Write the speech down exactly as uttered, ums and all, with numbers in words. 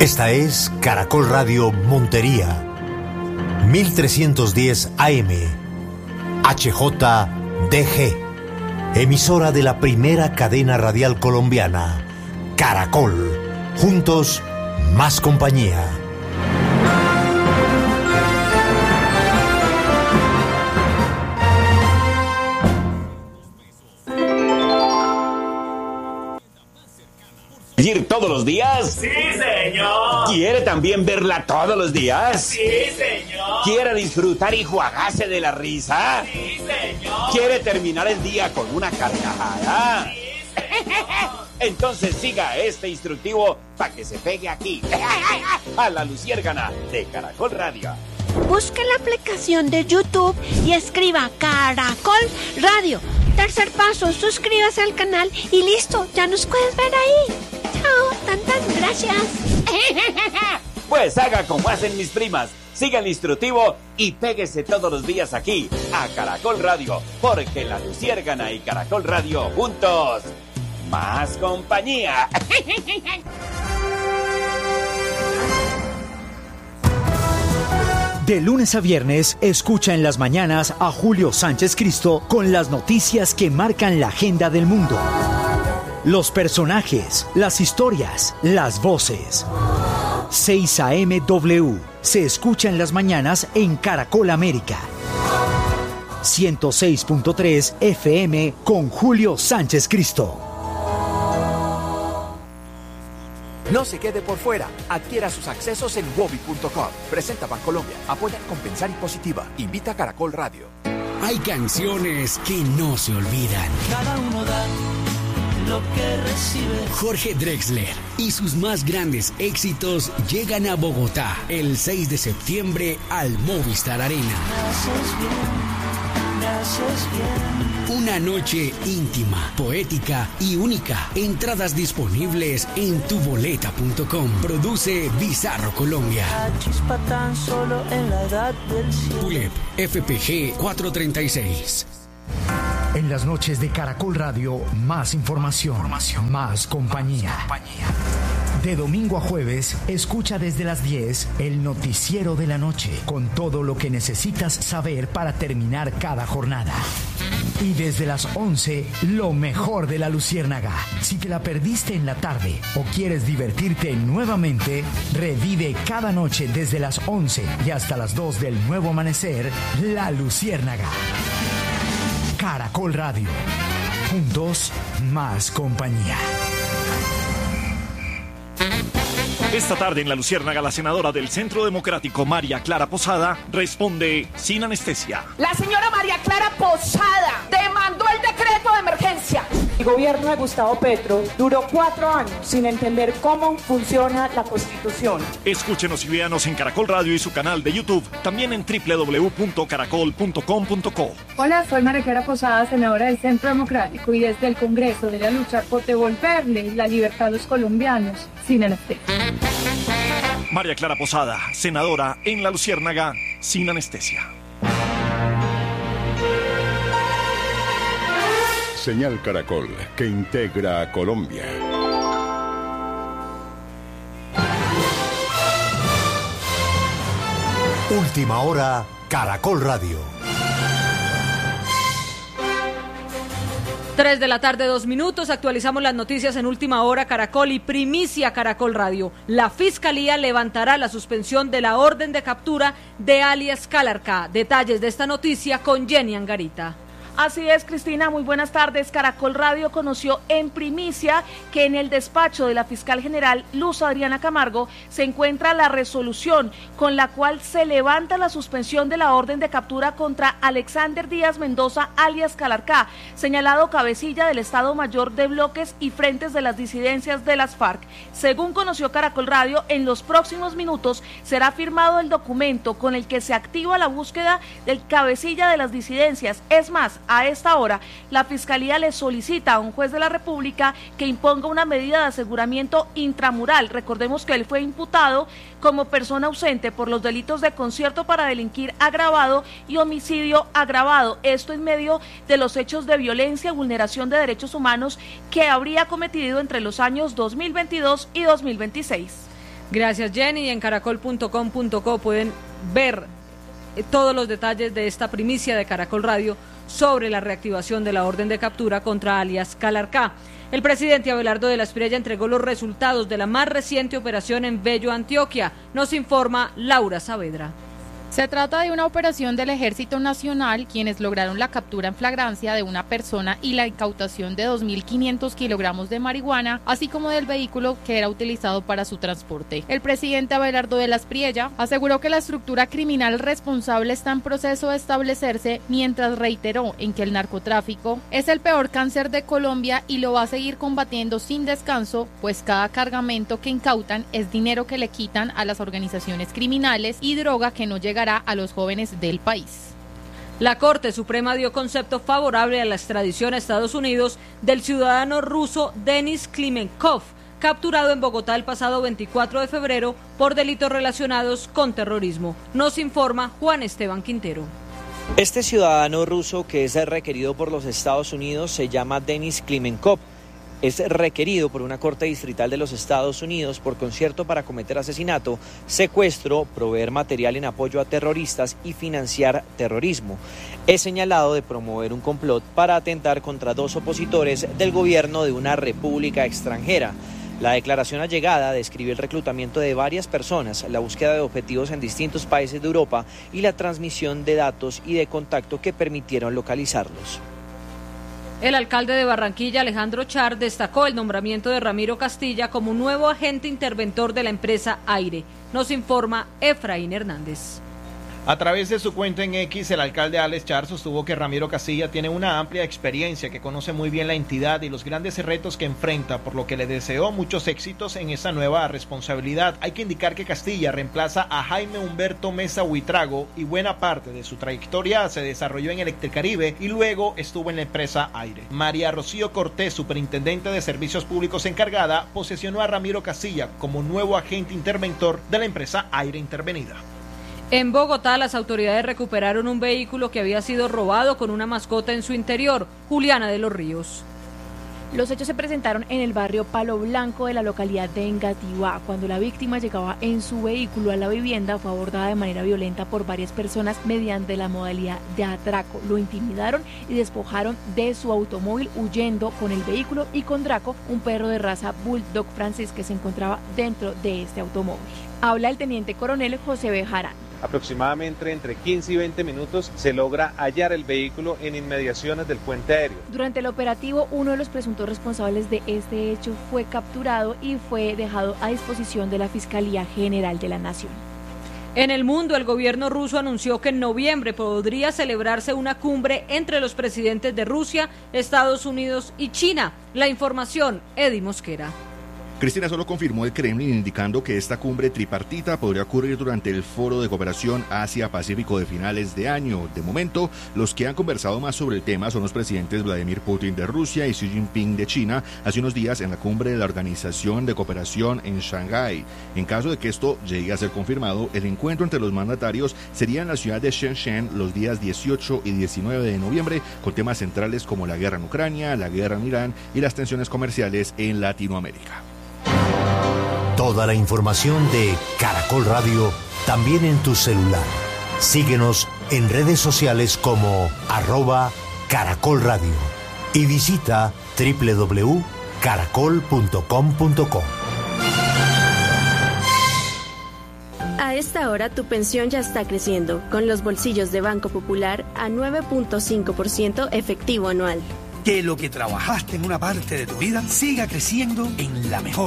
Esta es Caracol Radio Montería, mil trescientos diez A M, H J D G, emisora de la primera cadena radial colombiana, Caracol. Juntos, más compañía. ¿Ir todos los días? ¡Sí, señor! ¿Quiere también verla todos los días? ¡Sí, señor! ¿Quiere disfrutar y jugarse de la risa? ¡Sí, señor! ¿Quiere terminar el día con una carcajada? ¡Sí, señor! Entonces siga este instructivo para que se pegue aquí, a la luciérgana de Caracol Radio. Busque la aplicación de YouTube y escriba Caracol Radio. Tercer paso, suscríbase al canal y listo, ya nos puedes ver ahí. Chao, tantas gracias. Pues haga como hacen mis primas. Siga el instructivo y péguese todos los días aquí, a Caracol Radio, porque la luciérgana y Caracol Radio juntos, más compañía. De lunes a viernes, escucha en las mañanas a Julio Sánchez Cristo con las noticias que marcan la agenda del mundo. Los personajes, las historias, las voces. seis A M W se escucha en las mañanas en Caracol América. ciento seis punto tres F M con Julio Sánchez Cristo. No se quede por fuera. Adquiera sus accesos en wobi punto com. Presenta Bancolombia. Apoya Compensar Impositiva. Invita a Caracol Radio. Hay canciones que no se olvidan. Cada uno da lo que recibe. Jorge Drexler y sus más grandes éxitos llegan a Bogotá el seis de septiembre al Movistar Arena. Me haces bien, me haces bien. Una noche íntima, poética y única. Entradas disponibles en tu boleta punto com. Produce Bizarro Colombia. La chispa tan solo en la edad del cielo. U L E P F P G cuatrocientos treinta y seis. En las noches de Caracol Radio, más información, información. Más compañía. Más compañía. De domingo a jueves, escucha desde las diez el noticiero de la noche, con todo lo que necesitas saber para terminar cada jornada. Y desde las once, lo mejor de la Luciérnaga. Si te la perdiste en la tarde o quieres divertirte nuevamente, revive cada noche desde las once y hasta las dos del nuevo amanecer, La Luciérnaga. Caracol Radio. Juntos, más compañía. Esta tarde en La Luciérnaga, la senadora del Centro Democrático, María Clara Posada, responde sin anestesia. La señora María Clara Posada demandó el decreto de emergencia. El gobierno de Gustavo Petro duró cuatro años sin entender cómo funciona la Constitución. Escúchenos y véanos en Caracol Radio y su canal de YouTube, también en doble u doble u doble u punto caracol punto com punto co. Hola, soy María Clara Posada, senadora del Centro Democrático, y desde el Congreso de la lucha por devolverle la libertad a los colombianos sin anestesia. María Clara Posada, senadora en La Luciérnaga, sin anestesia. Señal Caracol, que integra a Colombia. Última hora, Caracol Radio. Tres de la tarde, dos minutos. Actualizamos las noticias en Última Hora Caracol y primicia Caracol Radio. La Fiscalía levantará la suspensión de la orden de captura de alias Calarcá. Detalles de esta noticia con Jenny Angarita. Así es, Cristina, muy buenas tardes. Caracol Radio conoció en primicia que en el despacho de la fiscal general Luz Adriana Camargo se encuentra la resolución con la cual se levanta la suspensión de la orden de captura contra Alexander Díaz Mendoza, alias Calarcá, señalado cabecilla del Estado Mayor de bloques y frentes de las disidencias de las FARC. Según conoció Caracol Radio, en los próximos minutos será firmado el documento con el que se activa la búsqueda del cabecilla de las disidencias. Es más, a esta hora, la Fiscalía le solicita a un juez de la República que imponga una medida de aseguramiento intramural. Recordemos que él fue imputado como persona ausente por los delitos de concierto para delinquir agravado y homicidio agravado. Esto en medio de los hechos de violencia y vulneración de derechos humanos que habría cometido entre los años dos mil veintidós y dos mil veintiséis. Gracias, Jenny. En caracol punto com punto co pueden ver todos los detalles de esta primicia de Caracol Radio sobre la reactivación de la orden de captura contra alias Calarcá. El presidente Abelardo de la Espriella entregó los resultados de la más reciente operación en Bello, Antioquia. Nos informa Laura Saavedra. Se trata de una operación del Ejército Nacional, quienes lograron la captura en flagrancia de una persona y la incautación de dos mil quinientos kilogramos de marihuana, así como del vehículo que era utilizado para su transporte. El presidente Abelardo de la Espriella aseguró que la estructura criminal responsable está en proceso de establecerse, mientras reiteró en que el narcotráfico es el peor cáncer de Colombia y lo va a seguir combatiendo sin descanso, pues cada cargamento que incautan es dinero que le quitan a las organizaciones criminales y droga que no llega a los jóvenes del país. La Corte Suprema dio concepto favorable a la extradición a Estados Unidos del ciudadano ruso Denis Klimenkov, capturado en Bogotá el pasado veinticuatro de febrero por delitos relacionados con terrorismo. Nos informa Juan Esteban Quintero. Este ciudadano ruso, que es requerido por los Estados Unidos, se llama Denis Klimenkov. Es requerido por una corte distrital de los Estados Unidos por concierto para cometer asesinato, secuestro, proveer material en apoyo a terroristas y financiar terrorismo. Es señalado de promover un complot para atentar contra dos opositores del gobierno de una república extranjera. La declaración allegada describe el reclutamiento de varias personas, la búsqueda de objetivos en distintos países de Europa y la transmisión de datos y de contacto que permitieron localizarlos. El alcalde de Barranquilla, Alejandro Char, destacó el nombramiento de Ramiro Castilla como nuevo agente interventor de la empresa Aire. Nos informa Efraín Hernández. A través de su cuenta en X, el alcalde Alex Char sostuvo que Ramiro Castilla tiene una amplia experiencia, que conoce muy bien la entidad y los grandes retos que enfrenta, por lo que le deseó muchos éxitos en esa nueva responsabilidad. Hay que indicar que Castilla reemplaza a Jaime Humberto Mesa Huitrago y buena parte de su trayectoria se desarrolló en Electricaribe y luego estuvo en la empresa Aire. María Rocío Cortés, superintendente de Servicios Públicos encargada, posesionó a Ramiro Castilla como nuevo agente interventor de la empresa Aire intervenida. En Bogotá, las autoridades recuperaron un vehículo que había sido robado con una mascota en su interior. Juliana de los Ríos. Los hechos se presentaron en el barrio Palo Blanco de la localidad de Engativá. Cuando la víctima llegaba en su vehículo a la vivienda, fue abordada de manera violenta por varias personas mediante la modalidad de atraco. Lo intimidaron y despojaron de su automóvil, huyendo con el vehículo y con Draco, un perro de raza Bulldog francés que se encontraba dentro de este automóvil. Habla el teniente coronel José Bejarán. Aproximadamente entre quince y veinte minutos se logra hallar el vehículo en inmediaciones del puente aéreo. Durante el operativo, uno de los presuntos responsables de este hecho fue capturado y fue dejado a disposición de la Fiscalía General de la Nación. En el mundo, el gobierno ruso anunció que en noviembre podría celebrarse una cumbre entre los presidentes de Rusia, Estados Unidos y China. La información, Eddie Mosquera. Cristina solo confirmó el Kremlin, indicando que esta cumbre tripartita podría ocurrir durante el Foro de Cooperación Asia-Pacífico de finales de año. De momento, los que han conversado más sobre el tema son los presidentes Vladimir Putin de Rusia y Xi Jinping de China hace unos días en la cumbre de la Organización de Cooperación en Shanghái. En caso de que esto llegue a ser confirmado, el encuentro entre los mandatarios sería en la ciudad de Shenzhen los días dieciocho y diecinueve de noviembre, con temas centrales como la guerra en Ucrania, la guerra en Irán y las tensiones comerciales en Latinoamérica. Toda la información de Caracol Radio también en tu celular. Síguenos en redes sociales como arroba Caracol Radio y visita doble u doble u doble u punto caracol punto com punto co. A esta hora tu pensión ya está creciendo, con los bolsillos de Banco Popular a nueve punto cinco por ciento efectivo anual. Que lo que trabajaste en una parte de tu vida siga creciendo en la mejor